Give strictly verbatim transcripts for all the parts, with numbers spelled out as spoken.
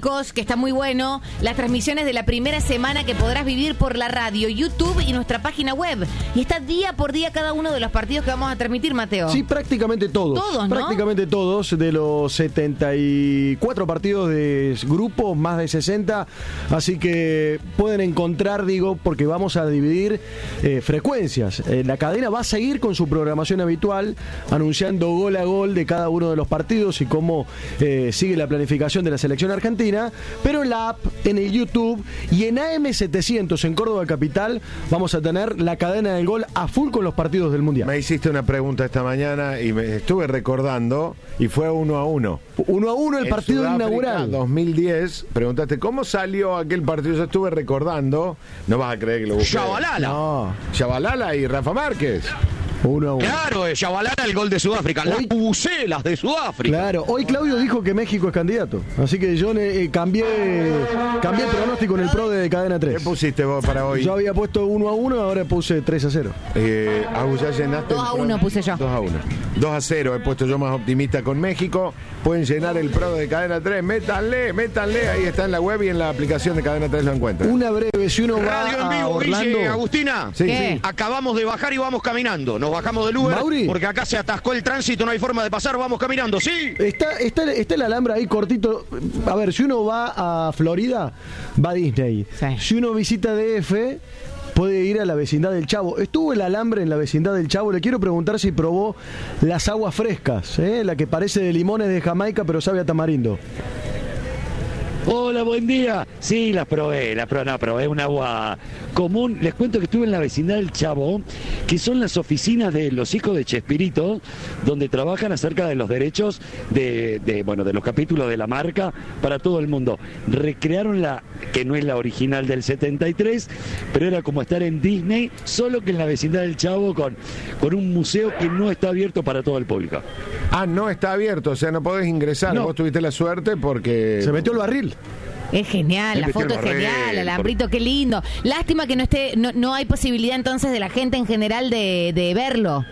chicos, que está muy bueno, las transmisiones de la primera semana que podrás vivir por la radio, YouTube y nuestra página web. Y está día por día cada uno de los partidos que vamos a transmitir, Mateo. Sí, prácticamente todos. Todos, ¿no? Prácticamente todos de los setenta y cuatro partidos de grupo, más de sesenta. Así que pueden encontrar, digo, porque vamos a dividir eh, frecuencias. Eh, la cadena va a seguir con su programación habitual, anunciando gol a gol de cada uno de los partidos y cómo eh, sigue la planificación de la selección argentina, pero en la app, en el YouTube y en A M setecientos en Córdoba Capital vamos a tener la cadena del gol a full con los partidos del Mundial. Me hiciste una pregunta esta mañana y me estuve recordando y fue uno a uno. Uno a uno el en partido Sudáfrica, inaugural. dos mil diez, preguntaste ¿cómo salió aquel partido? Yo estuve recordando, no vas a creer que lo busqué. Shabalala. No, Shabalala y Rafa Márquez. uno a uno. Claro, eh, Shabalala el gol de Sudáfrica. Las Hoy- bucelas de Sudáfrica. Claro, hoy Claudio dijo que México es candidato, así que yo eh, cambié cambié el pronóstico en el pro de Cadena ¿Qué tres. pusiste vos para hoy? Yo había puesto uno a uno, ahora puse tres a cero. Eh, Agus, ya llenaste. dos a el pro- uno puse yo. dos a uno. dos a cero he puesto yo más optimista con México. Pueden llenar el pro de Cadena tres. Métanle, métanle. Ahí está en la web y en la aplicación de Cadena tres lo encuentran. Una breve, si uno va Radio en a vivo, Orlando... Guille, Agustina. Sí, ¿Qué? sí. Acabamos de bajar y vamos caminando. Nos bajamos del Uber Mauri. porque acá se atascó el tránsito, no hay forma de pasar, vamos caminando. Sí. Está, está, está el alambre ahí cortito. A ver, si uno va a Florida, va a Disney. Sí. Si uno visita D F, puede ir a la vecindad del Chavo. Estuvo el alambre en la vecindad del Chavo. Le quiero preguntar si probó las aguas frescas, ¿eh? La que parece de limones de Jamaica, pero sabe a tamarindo. Hola, buen día. Sí, las probé, las probé, no, probé un agua común. Les cuento que estuve en la vecindad del Chavo, que son las oficinas de los hijos de Chespirito, donde trabajan acerca de los derechos de, de, bueno, de los capítulos de la marca para todo el mundo. Recrearon la, que no es la original del setenta y tres, pero era como estar en Disney, solo que en la vecindad del Chavo con, con un museo que no está abierto para todo el público. Ah, no está abierto, o sea, no podés ingresar. No. Vos tuviste la suerte porque... Se metió el barril. Es genial, Él la metió foto el es barril, genial, por- alambrito, qué lindo. Lástima que no esté, no, no hay posibilidad entonces de la gente en general de, de verlo.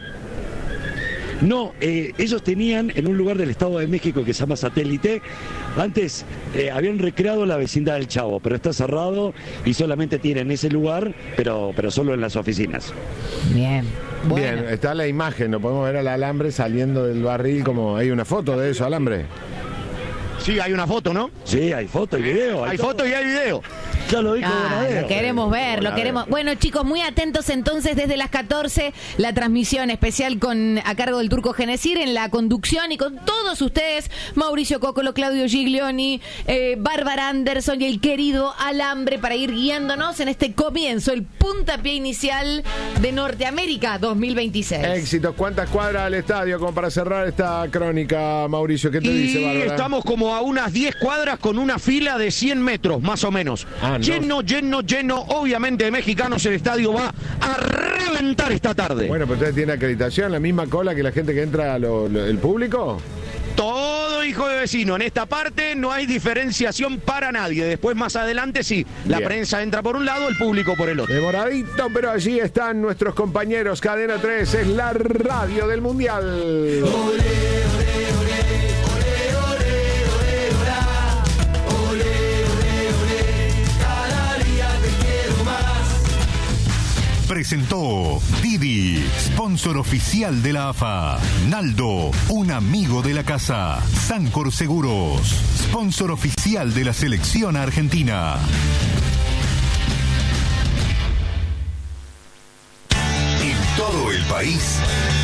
No, eh, ellos tenían en un lugar del Estado de México que se llama Satélite, antes eh, habían recreado la vecindad del Chavo, pero está cerrado y solamente tienen ese lugar, pero, pero solo en las oficinas. Bien. Bueno. Bien, está la imagen, lo podemos ver al alambre saliendo del barril, como hay una foto de eso, alambre. Sí, hay una foto, ¿no? Sí, hay foto y video. Hay todo. foto y hay video. Ya lo dijo Ah, Bonadeo. lo queremos ver, lo Bonadeo. queremos. Bueno, chicos, muy atentos entonces desde las catorce, la transmisión especial con a cargo del Turco Genesir en la conducción y con todos ustedes, Mauricio Cocolo, Claudio Giglioni, eh, Bárbara Anderson y el querido Alambre para ir guiándonos en este comienzo, el puntapié inicial de Norteamérica dos mil veintiséis. Éxitos, ¿cuántas cuadras al estadio como para cerrar esta crónica, Mauricio? ¿Qué te Y dice, Bárbara? estamos como a unas diez cuadras con una fila de cien metros, más o menos. Ah, no. Lleno, lleno, lleno, obviamente de mexicanos. El estadio va a reventar esta tarde. Bueno, pero usted tiene acreditación, la misma cola que la gente que entra, lo- lo- el público. Todo hijo de vecino. En esta parte no hay diferenciación para nadie. Después, más adelante, sí. La Bien. prensa entra por un lado, el público por el otro. Demoradito, pero allí están nuestros compañeros. Cadena tres es la radio del Mundial. Presentó Didi, sponsor oficial de la A F A. Naldo, un amigo de la casa. Sancor Seguros, sponsor oficial de la selección argentina. En todo el país